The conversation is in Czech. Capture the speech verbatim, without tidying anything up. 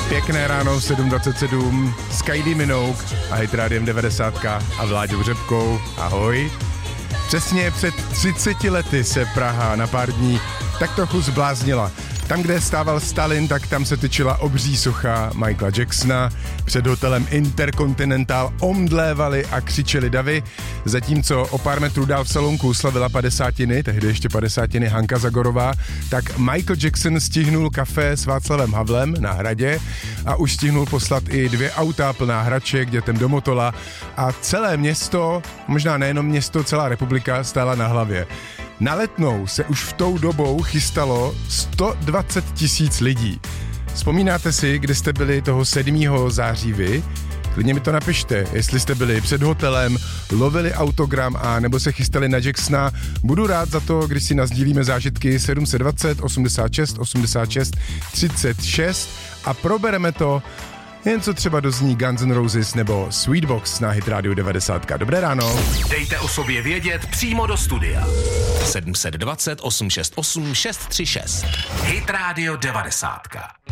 Pěkné ráno, sedm dvacet sedm, s Kylie Minogue a Hit Rádiem devadesát a Vláďou Řepkou. Ahoj. Přesně před třiceti lety se Praha na pár dní tak trochu zbláznila. Tam, kde stával Stalin, tak tam se tyčila obří socha Michaela Jacksona. Před hotelem Intercontinental omdlévali a křičeli davy, zatímco o pár metrů dál v salonku slavila padesátiny, tehdy ještě padesátiny Hanka Zagorová, tak Michael Jackson stihnul kafe s Václavem Havlem na Hradě a už stihnul poslat i dvě auta plná hraček dětem do Motola a celé město, možná nejenom město, celá republika stála na hlavě. Na Letnou se už v tou dobou chystalo sto dvacet tisíc lidí. Vzpomínáte si, kde jste byli toho sedmého září vy? Klidně mi to napište, jestli jste byli před hotelem, lovili autogram a nebo se chystali na Jacksona. Budu rád za to, když si nasdílíme zážitky sedm set dvacet, osmdesát šest, osmdesát šest, třicet šest a probereme to, jen co třeba dozní Guns N' Roses nebo Sweetbox na Hit Rádiu devadesát. Dobré ráno. Dejte o sobě vědět přímo do studia. sedm set dvacet, osm set šedesát osm, šest tři šest. Hit Rádio devadesát.